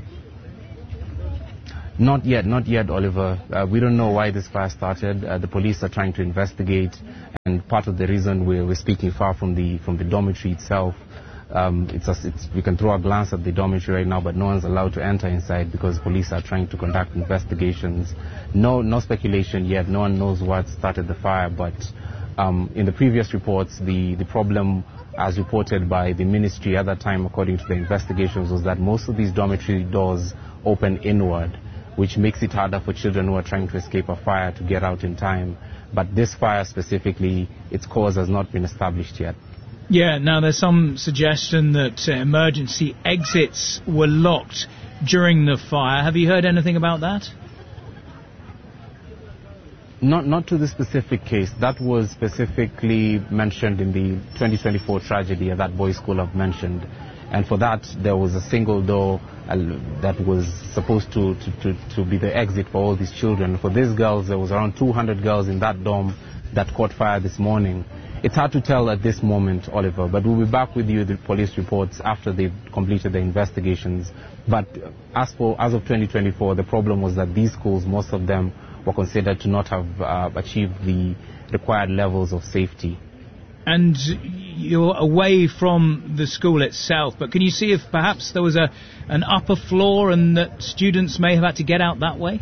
Speaker 25: Not yet, Oliver. We don't know why this fire started. The police are trying to investigate, and part of the reason we're speaking far from the dormitory itself. We can throw a glance at the dormitory right now, but no one's allowed to enter inside because police are trying to conduct investigations. No speculation yet. No one knows what started the fire, but in the previous reports, the problem, as reported by the ministry at that time, according to the investigations, was that most of these dormitory doors open inward, which makes it harder for children who are trying to escape a fire to get out in time. But this fire specifically, its cause has not been established yet.
Speaker 20: Yeah, now there's some suggestion that emergency exits were locked during the fire. Have you heard anything about that?
Speaker 25: Not to the specific case. That was specifically mentioned in the 2024 tragedy at that boys' school I've mentioned. And for that, there was a single door that was supposed to be the exit for all these children. For these girls, there was around 200 girls in that dorm that caught fire this morning. It's hard to tell at this moment, Oliver, but we'll be back with you, the police reports, after they've completed the investigations. But as of 2024, the problem was that these schools, most of them, were considered to not have achieved the required levels of safety.
Speaker 20: And you're away from the school itself, but can you see if perhaps there was an upper floor and that students may have had to get out that way?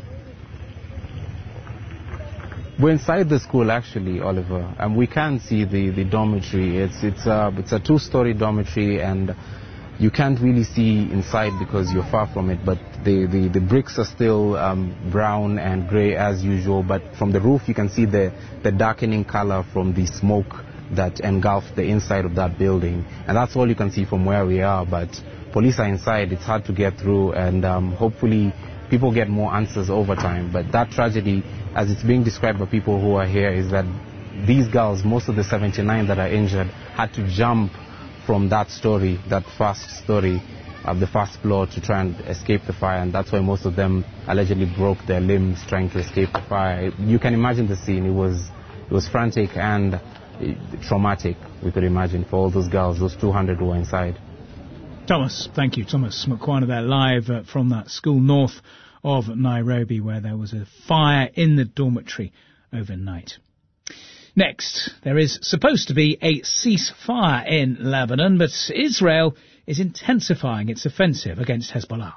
Speaker 25: We're inside the school, actually, Oliver, and we can see the dormitory. It's a two-story dormitory, and you can't really see inside because you're far from it, but the bricks are still brown and grey as usual, but from the roof you can see the darkening color from the smoke that engulfed the inside of that building, and that's all you can see from where we are. But police are inside, it's hard to get through, and hopefully people get more answers over time. But that tragedy, as it's being described by people who are here, is that these girls, most of the 79 that are injured, had to jump from that story, that first story of the first floor, to try and escape the fire, and that's why most of them allegedly broke their limbs trying to escape the fire. You can imagine the scene. It was frantic and traumatic, we could imagine, for all those girls, those 200 who were inside.
Speaker 20: Thomas, thank you. Thomas Mukwana there, live from that school north of Nairobi where there was a fire in the dormitory overnight. Next, there is supposed to be a ceasefire in Lebanon, but Israel is intensifying its offensive against Hezbollah.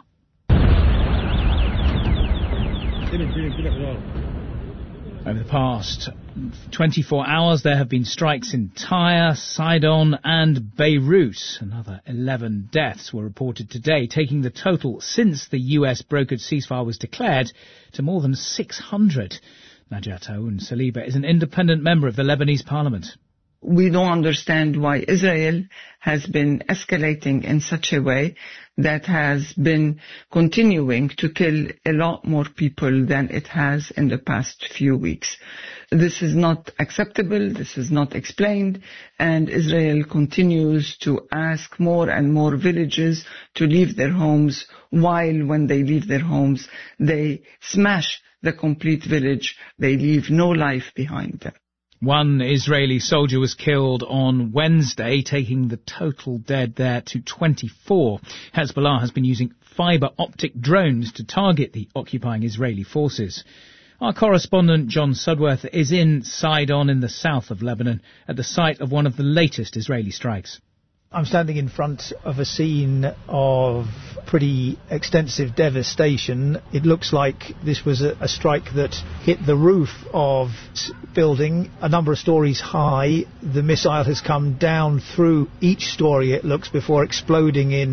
Speaker 20: Over the past 24 hours, there have been strikes in Tyre, Sidon and Beirut. Another 11 deaths were reported today, taking the total since the US brokered ceasefire was declared to more than 600. Najat Aoun Saliba is an independent member of the Lebanese parliament.
Speaker 19: We don't understand why Israel has been escalating in such a way that has been continuing to kill a lot more people than it has in the past few weeks. This is not acceptable, this is not explained, and Israel continues to ask more and more villages to leave their homes, while when they leave their homes, they smash the complete village. They leave no life behind them.
Speaker 20: One Israeli soldier was killed on Wednesday, taking the total dead there to 24. Hezbollah has been using fibre optic drones to target the occupying Israeli forces. Our correspondent John Sudworth is in Sidon in the south of Lebanon at the site of one of the latest Israeli strikes.
Speaker 2: I'm standing in front of a scene of pretty extensive devastation. It looks like this was a strike that hit the roof of building a number of stories high. The missile has come down through each story, it looks, before exploding in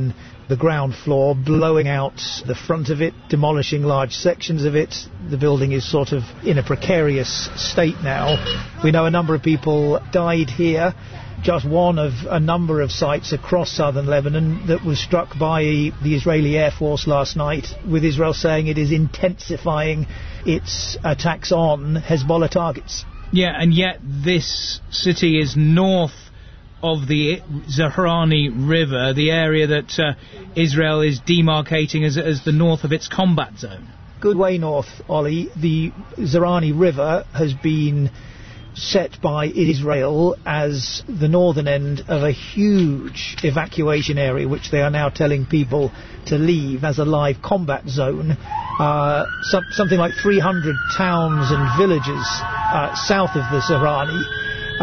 Speaker 2: the ground floor, blowing out the front of it, demolishing large sections of it. The building is sort of in a precarious state now. We know a number of people died here. Just one of a number of sites across southern Lebanon that was struck by the Israeli Air Force last night, with Israel saying it is intensifying its attacks on Hezbollah targets.
Speaker 20: Yeah, and yet this city is north of the Zahrani River, the area that Israel is demarcating as the north of its combat zone.
Speaker 2: Good way north, Ollie. The Zahrani River has been set by Israel as the northern end of a huge evacuation area, which they are now telling people to leave as a live combat zone. Something like 300 towns and villages south of the Zahrani